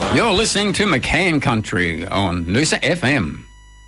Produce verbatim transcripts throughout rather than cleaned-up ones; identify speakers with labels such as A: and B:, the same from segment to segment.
A: You're listening to McCann Country on Noosa F M.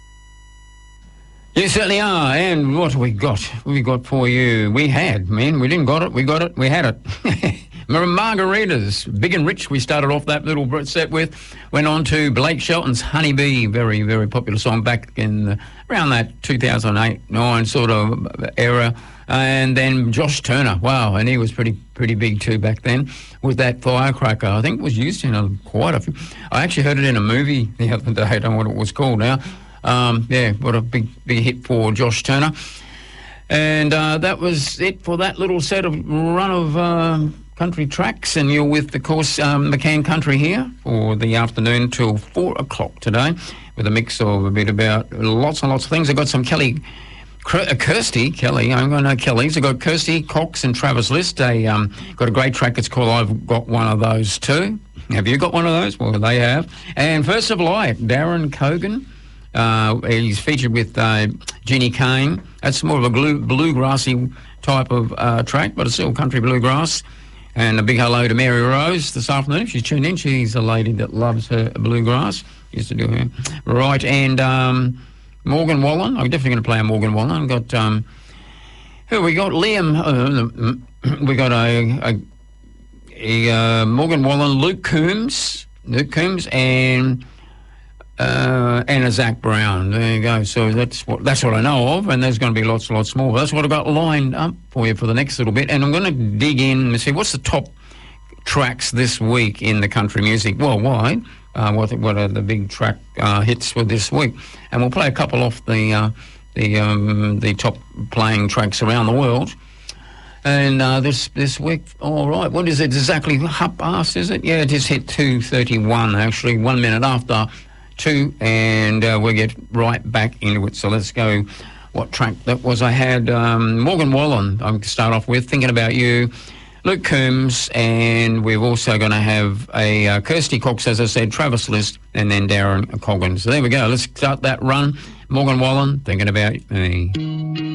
A: You certainly are. And what have we got? What have we got for you? We had, man. We didn't got it. We got it. We had it. Margaritas, Big and Rich, we started off that little set with. Went on to Blake Shelton's Honeybee, very, very popular song back in the, around that two thousand eight nine sort of era. And then Josh Turner, wow, and he was pretty pretty big too back then, with that Firecracker. I think it was used in a, quite a few. I actually heard it in a movie the other day. I don't know what it was called now. Um, yeah, what a big, big hit for Josh Turner. And uh, that was it for that little set of run of uh, country tracks. And you're with, of course, um, McCann Country here for the afternoon till four o'clock today, with a mix of a bit about lots and lots of things. I've got some Kelly... Uh, Kirsty, Kelly, I'm going to know Kelly's. I've got Kirsty, Cox and Travis List. They um, got a great track. It's called I've Got One of Those Too. Have you got one of those? Well, they have. And First of Light, Darren Cogan. Uh, he's featured with uh, Jeannie Kane. That's more of a blue, bluegrassy type of uh, track, but it's still country bluegrass. And a big hello to Mary Rose this afternoon. She's tuned in. She's a lady that loves her bluegrass. Used to do her. Right, and... Um, Morgan Wallen. I'm definitely going to play a Morgan Wallen. I've got, um, who we got? Liam. Uh, we got a, a, a uh, Morgan Wallen, Luke Coombs, Luke Coombs, and uh, and a Zach Brown. There you go. So that's what that's what I know of, and there's going to be lots and lots more. That's what I've got lined up for you for the next little bit, and I'm going to dig in and see what's the top tracks this week in the country music worldwide. Uh, what, what are the big track uh, hits for this week? And we'll play a couple off the uh, the um, the top playing tracks around the world. And uh, this this week, all right, what is it exactly? Half past, is it? Yeah, it just hit two thirty-one, actually, one minute after two, and uh, we'll get right back into it. So let's go. What track that was? I had um, Morgan Wallen, I'm going to start off with, Thinking About You. Luke Coombs, and we're also going to have a uh, Kirsty Cox, as I said, Travis List, and then Darren Cogan. So there we go. Let's start that run. Morgan Wallen, Thinking About Me.